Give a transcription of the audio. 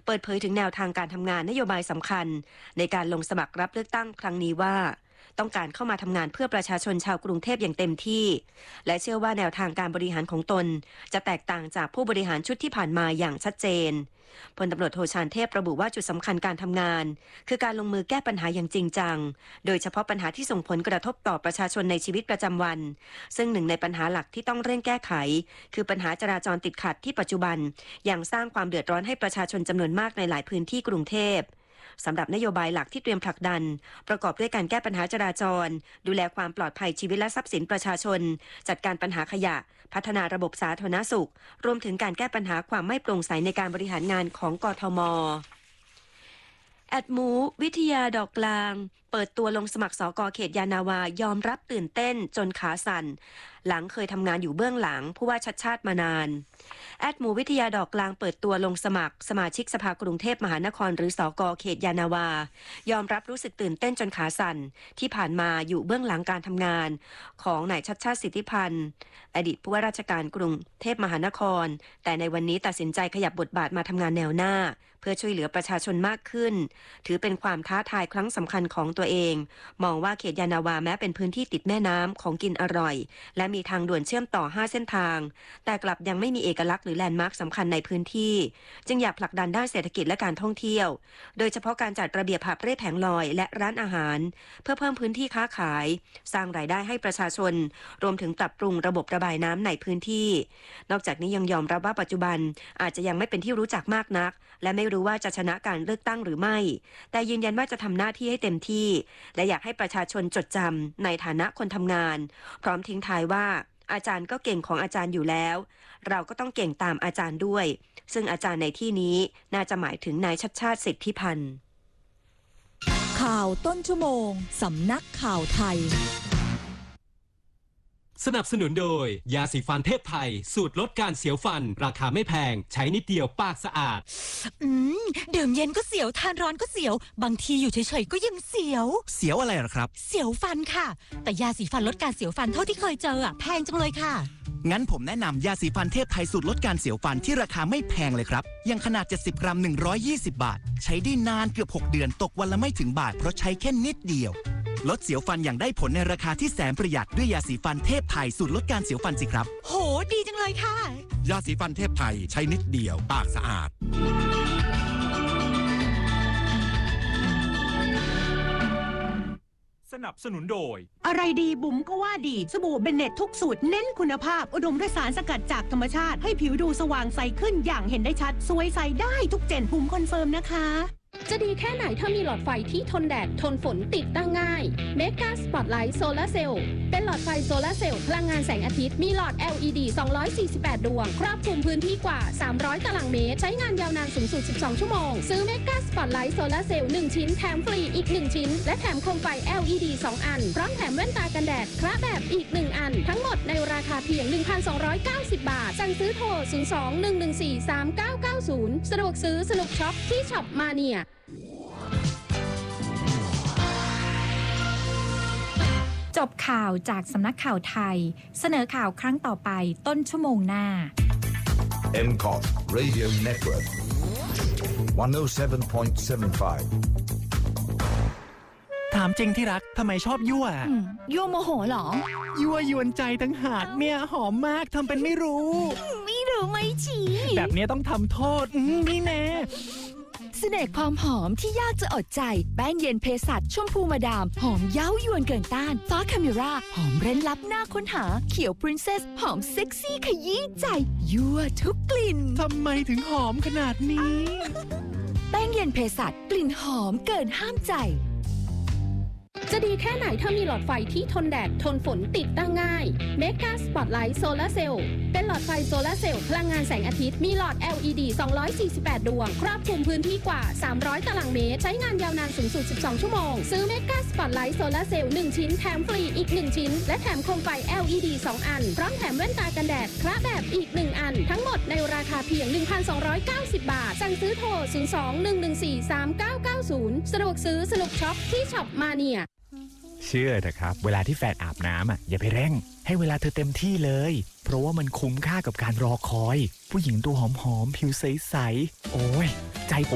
เปิดเผยถึงแนวทางการทำงานนโยบายสำคัญในการลงสมัครรับเลือกตั้งครั้งนี้ว่าต้องการเข้ามาทำงานเพื่อประชาชนชาวกรุงเทพอย่างเต็มที่และเชื่อว่าแนวทางการบริหารของตนจะแตกต่างจากผู้บริหารชุดที่ผ่านมาอย่างชัดเจนพลตำรวจโทชาญเทพระบุว่าจุดสำคัญการทำงานคือการลงมือแก้ปัญหาอย่างจริงจังโดยเฉพาะปัญหาที่ส่งผลกระทบต่อประชาชนในชีวิตประจำวันซึ่งหนึ่งในปัญหาหลักที่ต้องเร่งแก้ไขคือปัญหาจราจรติดขัดที่ปัจจุบันยังสร้างความเดือดร้อนให้ประชาชนจำนวนมากในหลายพื้นที่กรุงเทพสำหรับนโยบายหลักที่เตรียมผลักดันประกอบด้วยการแก้ปัญหาจราจรดูแลความปลอดภัยชีวิตและทรัพย์สินประชาชนจัดการปัญหาขยะพัฒนาระบบสาธารณสุขรวมถึงการแก้ปัญหาความไม่โปร่งใสในการบริหารงานของกทม.แอดมูวิทยาดอกกลางเปิดตัวลงสมัครสก.เขตยานาวายอมรับตื่นเต้นจนขาสั่นหลังเคยทำงานอยู่เบื้องหลังผู้ว่าชัดชาติมานานแอดมูวิทยาดอกกลางเปิดตัวลงสมัครสมาชิกสภากรุงเทพมหานครหรือสก.เขตยานาวายอมรับรู้สึกตื่นเต้นจนขาสั่นที่ผ่านมาอยู่เบื้องหลังการทำงานของนายชัดชาติสิทธิพันธ์อดีตผู้ว่าราชการกรุงเทพมหานครแต่ในวันนี้ตัดสินใจขยับบทบาทมาทำงานแนวหน้าเพื่อช่วยเหลือประชาชนมากขึ้นถือเป็นความท้าทายครั้งสำคัญของตัวเองมองว่าเขตยานาวาแม้เป็นพื้นที่ติดแม่น้ำของกินอร่อยและมีทางด่วนเชื่อมต่อ5เส้นทางแต่กลับยังไม่มีเอกลักษณ์หรือแลนด์มาร์คสำคัญในพื้นที่จึงอยากผลักดันด้านเศรษฐกิจและการท่องเที่ยวโดยเฉพาะการจัดระเบียบหาบเร่แผงลอยและร้านอาหารเพื่อเพิ่มพื้นที่ค้าขายสร้างรายได้ให้ประชาชนรวมถึงปรับปรุงระบบระบายน้ำในพื้นที่นอกจากนี้ยังยอมรับว่าปัจจุบันอาจจะยังไม่เป็นที่รู้จักมากนักและไม่รู้ว่าจะชนะการเลือกตั้งหรือไม่แต่ยืนยันว่าจะทำหน้าที่ให้เต็มที่และอยากให้ประชาชนจดจำในฐานะคนทำงานพร้อมทิ้งท้ายว่าอาจารย์ก็เก่งของอาจารย์อยู่แล้วเราก็ต้องเก่งตามอาจารย์ด้วยซึ่งอาจารย์ในที่นี้น่าจะหมายถึงนายชัดชาติสิทธิพันธ์ข่าวต้นชั่วโมงสำนักข่าวไทยสนับสนุนโดยยาสีฟันเทพไทยสูตรลดการเสียวฟันราคาไม่แพงใช้นิดเดียวปากสะอาดดื่มเย็นก็เสียวทานร้อนก็เสียวบางทีอยู่เฉยๆก็ยังเสียวอะไรหรอครับเสียวฟันค่ะแต่ยาสีฟันลดการเสียวฟันเท่าที่เคยเจอแพงจังเลยค่ะงั้นผมแนะนำยาสีฟันเทพไทยสูตรลดการเสียวฟันที่ราคาไม่แพงเลยครับยังขนาด70 กรัม120 บาทใช้ได้นานเกือบ6 เดือนตกวันละไม่ถึงบาทเพราะใช้แค่นิดเดียวลดเสียวฟันอย่างได้ผลในราคาที่แสนประหยัดด้วยยาสีฟันเทพไทยสูตรลดการเสียวฟันสิครับโหดีจังเลยค่ะยาสีฟันเทพไทยใช้นิดเดียวปากสะอาดสนับสนุนโดยอะไรดีบุ๋มก็ว่าดีสบู่เบนเน็ตทุกสูตรเน้นคุณภาพอุดมด้วยสารสกัดจากธรรมชาติให้ผิวดูสว่างใสขึ้นอย่างเห็นได้ชัดสวยใสได้ทุกเจนบุ๋มคอนเฟิร์มนะคะจะดีแค่ไหนถ้ามีหลอดไฟที่ทนแดดทนฝนติดตั้งง่าย Mega Spotlight Solar Cell เป็นหลอดไฟโซลาร์เซลล์พลังงานแสงอาทิตย์มีหลอด LED 248 ดวงครอบคลุมพื้นที่กว่า300 ตารางเมตรใช้งานยาวนานสูงสุด12 ชั่วโมงซื้อ Mega Spotlight Solar Cell 1 ชิ้นแถมฟรีอีก1ชิ้นและแถมโคมไฟ LED 2 อันพร้อมแถมแว่นตากันแดดคละแบบอีก1อันทั้งหมดในราคาเพียง 1,290 บาทสั่งซื้อโทร 02-114-3990 สะดวกซื้อสนุกช็อปที่ช็อปมาเนียจบข่าวจากสำนักข่าวไทยเสนอข่าวครั้งต่อไปต้นชั่วโมงหน้า MCOT Radio Network 107.75 ถามจริงที่รักทำไมชอบยั่วยั่วโมโหหรอยั่วยวนใจตั้งหากเนี่ยหอมมากทำเป็นไม่รู้ไม่ชี้แบบนี้ต้องทำโทษนี่แน่เสน่ห์ความหอมที่ยากจะอดใจแป้งเย็นเภสัชชมพูมาดามหอมเย้ายวนเกินต้านฟ้าคาเมราหอมเร้นลับหน้าค้นหาเขียวปรินเซสหอมเซ็กซี่ขยี้ใจยั่วทุกกลิ่นทำไมถึงหอมขนาดนี้แป้งเย็นเภสัชกลิ่นหอมเกินห้ามใจจะดีแค่ไหนถ้ามีหลอดไฟที่ทนแดดทนฝนติดตั้งง่าย Mega Spotlight Solar Cell เป็นหลอดไฟโซลาร์เซลล์พลังงานแสงอาทิตย์มีหลอด LED 248 ดวงครอบคลุมพื้นที่กว่า300 ตารางเมตรใช้งานยาวนานสูงสุด12 ชั่วโมงซื้อ Mega Spotlight Solar Cell 1 ชิ้นแถมฟรีอีก1ชิ้นและแถมโคมไฟ LED 2 อันพร้อมแถมแว่นตากันแดดคละแบบอีก1อันทั้งหมดในราคาเพียง 1,290 บาทสั่งซื้อโทร 02-114-3990 สะดวกซื้อสนุกช็อปที่ช็อปมาเนียเชื่อเถอะครับเวลาที่แฟนอาบน้ำอย่าไปเร่งให้เวลาเธอเต็มที่เลยเพราะว่ามันคุ้มค่ากับการรอคอยผู้หญิงตัวหอมๆผิวใสๆโอ้ยใจ